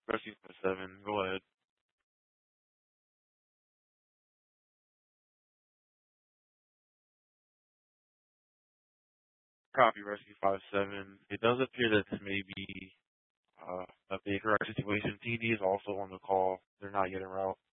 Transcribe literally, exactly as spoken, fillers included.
Rescue five seven, go ahead. Copy Rescue five seven. It does appear that this may be uh, a Baker situation. T D is also on the call. They're not yet en route.